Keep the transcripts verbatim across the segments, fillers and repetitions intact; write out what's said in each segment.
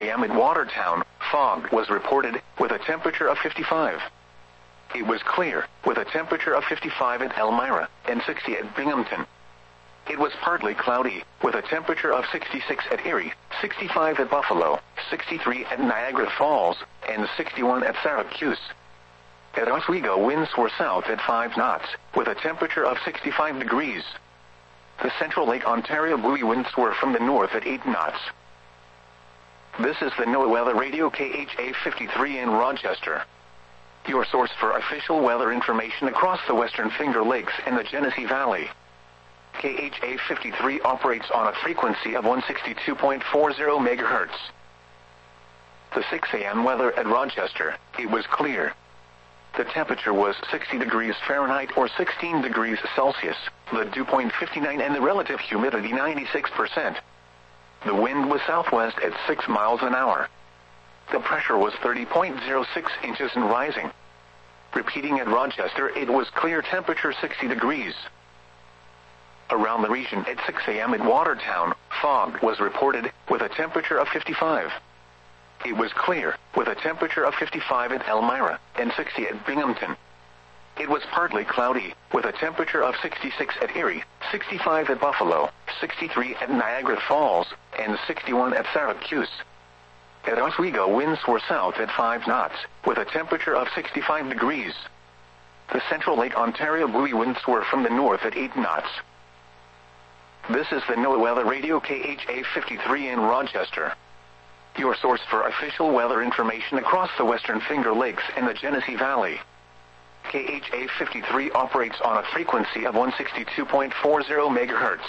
a m at Watertown, fog was reported, with a temperature of fifty-five. It was clear, with a temperature of fifty-five at Elmira, and sixty at Binghamton. It was partly cloudy, with a temperature of sixty-six at Erie, sixty-five at Buffalo, sixty-three at Niagara Falls, and sixty-one at Syracuse. At Oswego, winds were south at five knots, with a temperature of sixty-five degrees. The Central Lake Ontario buoy winds were from the north at eight knots. This is the NOAA Weather Radio K H A fifty-three in Rochester, your source for official weather information across the Western Finger Lakes and the Genesee Valley. K H A fifty-three operates on a frequency of one sixty-two point four zero megahertz. The six a m weather at Rochester, it was clear. The temperature was sixty degrees Fahrenheit or sixteen degrees Celsius, the dew point fifty-nine and the relative humidity ninety-six percent. The wind was southwest at six miles an hour. The pressure was thirty point zero six inches and rising. Repeating at Rochester, it was clear, temperature sixty degrees. Around the region at six a m at Watertown, fog was reported, with a temperature of fifty-five. It was clear, with a temperature of fifty-five at Elmira, and sixty at Binghamton. It was partly cloudy, with a temperature of sixty-six at Erie, sixty-five at Buffalo, sixty-three at Niagara Falls, and sixty-one at Syracuse. At Oswego, winds were south at five knots, with a temperature of sixty-five degrees. The Central Lake Ontario buoy winds were from the north at eight knots. This is the NOAA Weather Radio K H A fifty-three in Rochester, your source for official weather information across the Western Finger Lakes and the Genesee Valley. K H A fifty-three operates on a frequency of one sixty-two point four zero megahertz.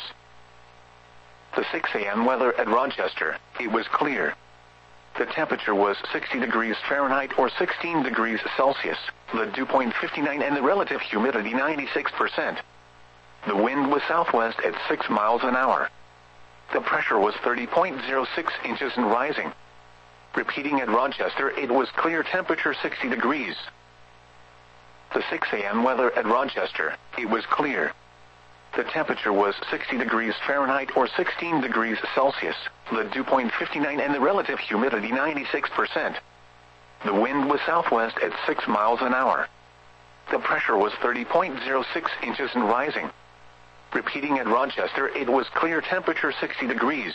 The six a m weather at Rochester, it was clear. The temperature was sixty degrees Fahrenheit or sixteen degrees Celsius, the dew point fifty-nine and the relative humidity ninety-six percent. The wind was southwest at six miles an hour. The pressure was thirty point zero six inches and rising. Repeating at Rochester, it was clear, temperature sixty degrees. The six a m weather at Rochester, it was clear. The temperature was sixty degrees Fahrenheit or sixteen degrees Celsius, the dew point fifty-nine and the relative humidity ninety-six percent. The wind was southwest at six miles an hour. The pressure was thirty point zero six inches and rising. Repeating at Rochester, it was clear, temperature sixty degrees.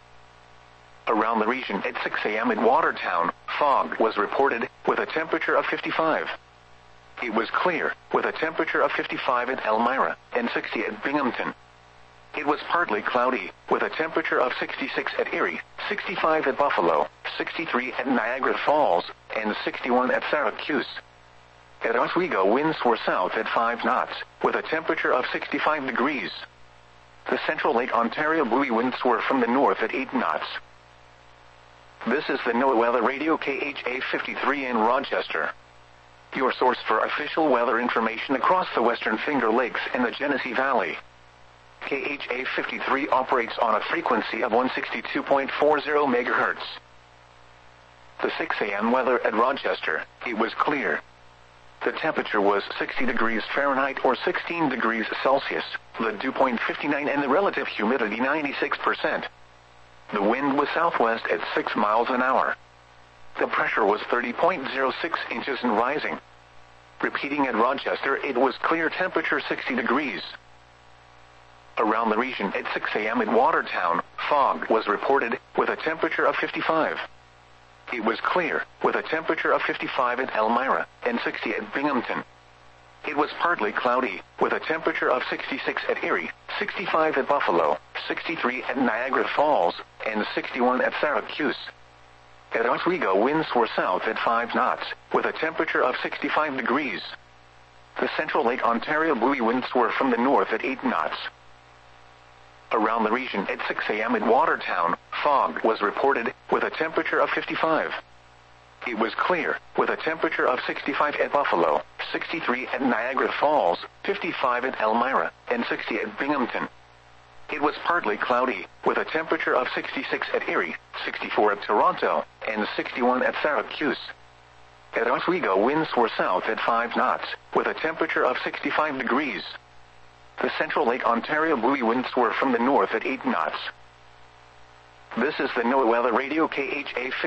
Around the region at six a m at Watertown, fog was reported, with a temperature of fifty-five. It was clear, with a temperature of fifty-five at Elmira, and sixty at Binghamton. It was partly cloudy, with a temperature of sixty-six at Erie, sixty-five at Buffalo, sixty-three at Niagara Falls, and sixty-one at Syracuse. At Oswego, winds were south at five knots, with a temperature of sixty-five degrees. The Central Lake Ontario buoy winds were from the north at eight knots. This is the NOAA Weather Radio K H A fifty-three in Rochester, your source for official weather information across the Western Finger Lakes and the Genesee Valley. K H A fifty-three operates on a frequency of one sixty-two point four zero megahertz. The six a m weather at Rochester, it was clear. The temperature was sixty degrees Fahrenheit or sixteen degrees Celsius, the dew point fifty-nine and the relative humidity ninety-six percent. The wind was southwest at six miles an hour. The pressure was thirty point zero six inches and rising. Repeating at Rochester, it was clear, temperature sixty degrees. Around the region at six a m at Watertown, fog was reported, with a temperature of fifty-five. It was clear, with a temperature of fifty-five at Elmira, and sixty at Binghamton. It was partly cloudy, with a temperature of sixty-six at Erie, sixty-five at Buffalo, sixty-three at Niagara Falls, and sixty-one at Syracuse. At Oswego, winds were south at five knots, with a temperature of sixty-five degrees. The Central Lake Ontario buoy winds were from the north at eight knots. Around the region at six a m at Watertown, fog was reported, with a temperature of fifty-five. It was clear, with a temperature of sixty-five at Buffalo, sixty-three at Niagara Falls, fifty-five at Elmira, and sixty at Binghamton. It was partly cloudy, with a temperature of sixty-six at Erie, sixty-four at Toronto, and sixty-one at Syracuse. At Oswego, winds were south at five knots, with a temperature of sixty-five degrees. The Central Lake Ontario buoy winds were from the north at eight knots. This is the NOAA Weather Radio K H A